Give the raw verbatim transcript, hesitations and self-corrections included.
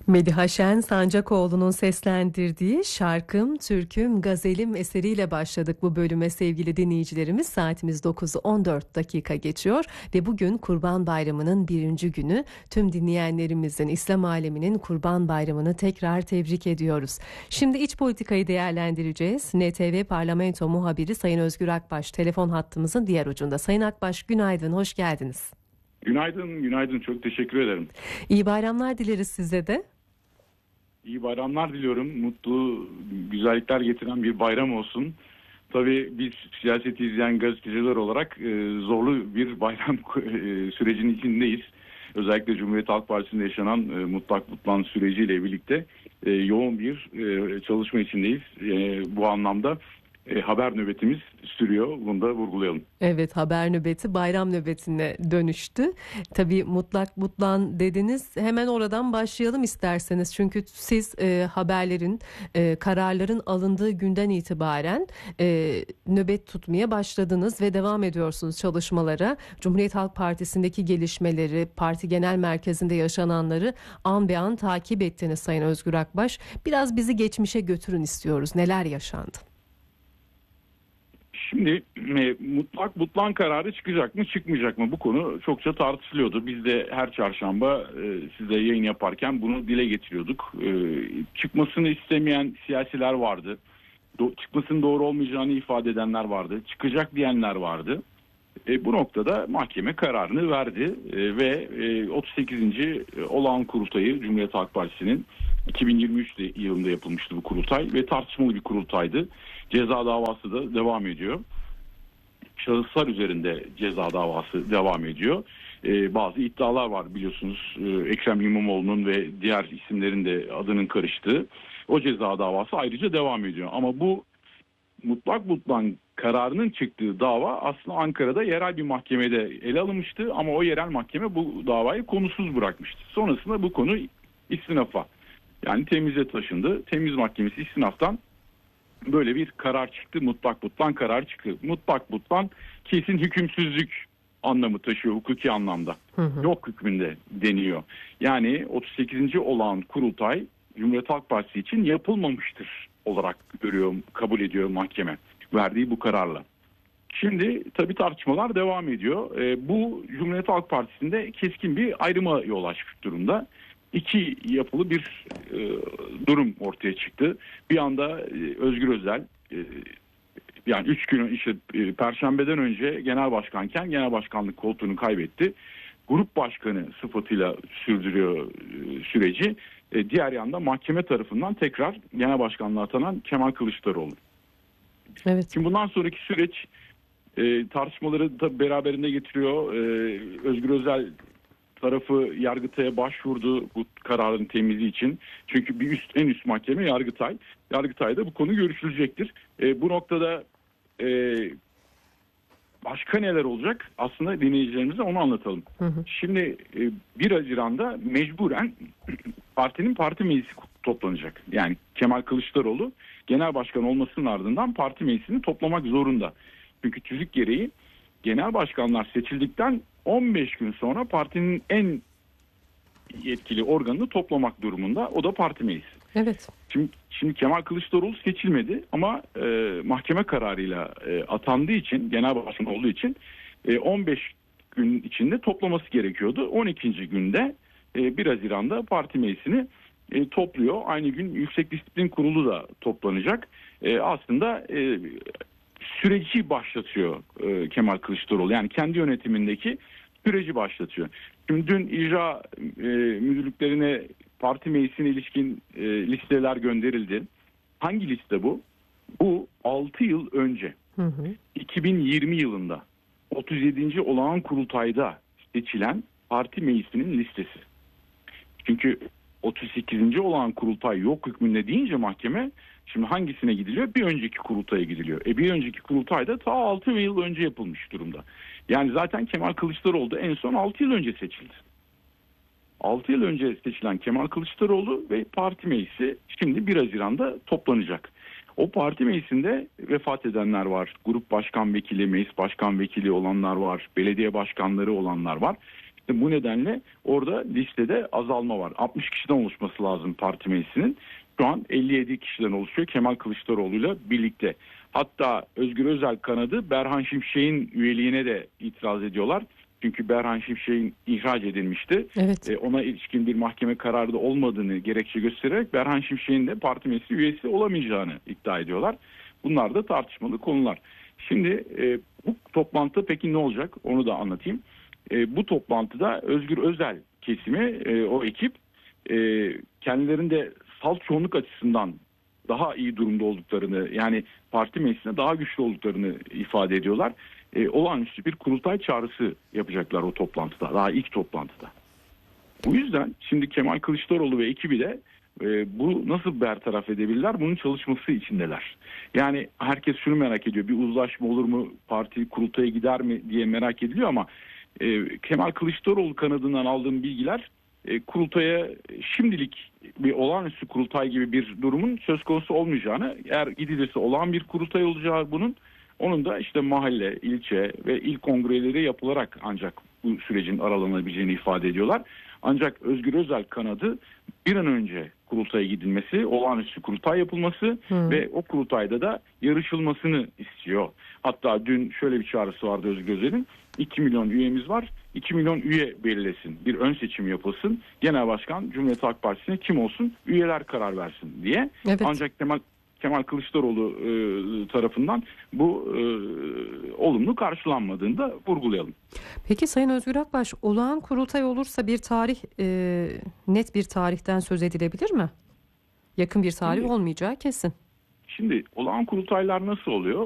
Mediha Şen Sancakoğlu'nun seslendirdiği Şarkım, Türküm, Gazelim eseriyle başladık bu bölüme sevgili dinleyicilerimiz. Saatimiz dokuzu on dört dakika geçiyor ve bugün Kurban Bayramı'nın birinci günü. Tüm dinleyenlerimizin, İslam aleminin Kurban Bayramı'nı tekrar tebrik ediyoruz. Şimdi iç politikayı değerlendireceğiz. N T V Parlamento muhabiri Sayın Özgür Akbaş telefon hattımızın diğer ucunda. Sayın Akbaş, günaydın, hoş geldiniz. Günaydın, günaydın. Çok teşekkür ederim. İyi bayramlar dileriz size de. İyi bayramlar diliyorum. Mutlu, güzellikler getiren bir bayram olsun. Tabii biz siyaseti izleyen gazeteciler olarak e, zorlu bir bayram e, sürecinin içindeyiz. Özellikle Cumhuriyet Halk Partisi'nde yaşanan e, mutlak mutlan süreciyle birlikte e, yoğun bir e, çalışma içindeyiz. E, bu anlamda E, haber nöbetimiz sürüyor. Bunu da vurgulayalım. Evet, haber nöbeti bayram nöbetine dönüştü. Tabii mutlak mutlan dediniz. Hemen oradan başlayalım isterseniz. Çünkü siz e, haberlerin, e, kararların alındığı günden itibaren e, nöbet tutmaya başladınız ve devam ediyorsunuz çalışmalara. Cumhuriyet Halk Partisi'ndeki gelişmeleri, parti genel merkezinde yaşananları an be an takip ettiniz Sayın Özgür Akbaş. Biraz bizi geçmişe götürün istiyoruz. Neler yaşandı? Şimdi e, mutlak mutlan kararı çıkacak mı çıkmayacak mı, bu konu çokça tartışılıyordu. Biz de her çarşamba e, size yayın yaparken bunu dile getiriyorduk. E, çıkmasını istemeyen siyasiler vardı. Do- çıkmasının doğru olmayacağını ifade edenler vardı. Çıkacak diyenler vardı. E, bu noktada mahkeme kararını verdi e, ve e, otuz sekizinci olağan kurultayı Cumhuriyet Halk Partisi'nin iki bin yirmi üç yılında yapılmıştı bu kurultay ve tartışmalı bir kurultaydı. Ceza davası da devam ediyor. Şahıslar üzerinde ceza davası devam ediyor. Ee, bazı iddialar var biliyorsunuz. Ee, Ekrem İmamoğlu'nun ve diğer isimlerin de adının karıştığı o ceza davası ayrıca devam ediyor. Ama bu mutlak mutlan kararının çıktığı dava aslında Ankara'da yerel bir mahkemede ele alınmıştı ama o yerel mahkeme bu davayı konusuz bırakmıştı. Sonrasında bu konu istinafa, yani temize taşındı. Temiz Mahkemesi istinaftan böyle bir karar çıktı. Mutlak mutlan karar çıktı. Mutlak mutlan kesin hükümsüzlük anlamı taşıyor hukuki anlamda. Hı hı. Yok hükmünde deniyor. Yani otuz sekizinci olağan kurultay Cumhuriyet Halk Partisi için yapılmamıştır olarak görüyor, kabul ediyor mahkeme verdiği bu kararla. Şimdi tabii tartışmalar devam ediyor. E, bu Cumhuriyet Halk Partisi'nde keskin bir ayrıma yol açmış durumda. İki yapılı bir e, durum ortaya çıktı. Bir anda e, Özgür Özel e, yani üç gün işte e, Perşembeden önce genel başkanken genel başkanlık koltuğunu kaybetti. Grup başkanı sıfatıyla sürdürüyor e, süreci. E, diğer yanda mahkeme tarafından tekrar genel başkanlığa atanan Kemal Kılıçdaroğlu. Evet. Şimdi bundan sonraki süreç e, tartışmaları da beraberinde getiriyor. E, Özgür Özel tarafı Yargıtay'a başvurdu bu kararın temizliği için. Çünkü bir üst en üst mahkeme Yargıtay. Yargıtay'da bu konu görüşülecektir. E, bu noktada e, başka neler olacak? Aslında dinleyicilerimize onu anlatalım. Hı hı. Şimdi e, bir Haziran'da mecburen partinin parti meclisi toplanacak. Yani Kemal Kılıçdaroğlu genel başkan olmasının ardından parti meclisini toplamak zorunda. Çünkü tüzük gereği genel başkanlar seçildikten on beş gün sonra partinin en yetkili organını toplamak durumunda. O da parti meclisi. Evet. Şimdi, şimdi Kemal Kılıçdaroğlu seçilmedi ama e, mahkeme kararıyla e, atandığı için, genel başkan olduğu için e, on beş gün içinde toplaması gerekiyordu. on ikinci günde e, bir Haziran'da parti meclisini e, topluyor. Aynı gün Yüksek Disiplin Kurulu da toplanacak. E, aslında e, süreci başlatıyor e, Kemal Kılıçdaroğlu. Yani kendi yönetimindeki süreci başlatıyor. Şimdi dün icra e, müdürlüklerine parti meclisine ilişkin e, listeler gönderildi. Hangi liste bu? Bu altı yıl önce hı hı. iki bin yirmi yılında otuz yedinci olağan kurultayda seçilen parti meclisinin listesi. Çünkü otuz sekizinci olağan kurultay yok hükmünde deyince mahkeme şimdi hangisine gidiliyor? Bir önceki kurultaya gidiliyor. E bir önceki kurultay da ta altı yıl önce yapılmış durumda. Yani zaten Kemal Kılıçdaroğlu da en son altı yıl önce seçildi. altı yıl önce seçilen Kemal Kılıçdaroğlu ve parti meclisi şimdi bir Haziran'da toplanacak. O parti meclisinde vefat edenler var. Grup başkan vekili, meclis başkan vekili olanlar var. Belediye başkanları olanlar var. Bu nedenle orada listede azalma var. altmış kişiden oluşması lazım parti meclisinin. Şu an elli yedi kişiden oluşuyor Kemal Kılıçdaroğlu'yla birlikte. Hatta Özgür Özel kanadı Berhan Şimşek'in üyeliğine de itiraz ediyorlar. Çünkü Berhan Şimşek'in ihraç edilmişti. Evet. E, ona ilişkin bir mahkeme kararı da olmadığını gerekçe göstererek Berhan Şimşek'in de parti meclisi üyesi olamayacağını iddia ediyorlar. Bunlar da tartışmalı konular. Şimdi e, bu toplantıda peki ne olacak onu da anlatayım. E, bu toplantıda Özgür Özel kesimi, e, o ekip e, kendilerinde salt çoğunluk açısından daha iyi durumda olduklarını, yani parti meclisinde daha güçlü olduklarını ifade ediyorlar. E, olağanüstü bir kurultay çağrısı yapacaklar o toplantıda, daha ilk toplantıda. Bu yüzden şimdi Kemal Kılıçdaroğlu ve ekibi de e, bu nasıl bertaraf edebilirler? Bunun çalışması içindeler. Yani herkes şunu merak ediyor, bir uzlaşma olur mu, parti kurultaya gider mi diye merak ediliyor ama e, Kemal Kılıçdaroğlu kanadından aldığım bilgiler e, kurultaya şimdilik bir olağanüstü kurultay gibi bir durumun söz konusu olmayacağını, eğer gidilirse olağan bir kurultay olacağı bunun, onun da işte mahalle, ilçe ve il kongreleri yapılarak ancak bu sürecin aralanabileceğini ifade ediyorlar. Ancak Özgür Özel kanadı bir an önce kurultaya gidilmesi, olağanüstü kurultay yapılması hmm. ve o kurultayda da yarışılmasını istiyor. Hatta dün şöyle bir çağrısı vardı Özgür Özel'in. iki milyon üyemiz var. iki milyon üye belirlesin. Bir ön seçim yapılsın. Genel Başkan Cumhuriyet Halk Partisi'ne kim olsun? Üyeler karar versin diye. Evet. Ancak Kemal Kemal Kılıçdaroğlu e, tarafından bu e, olumlu karşılanmadığını da vurgulayalım. Peki Sayın Özgür Akbaş, olağan kurultay olursa bir tarih, e, net bir tarihten söz edilebilir mi? Yakın bir tarih Şimdi, olmayacağı kesin. Şimdi olağan kurultaylar nasıl oluyor?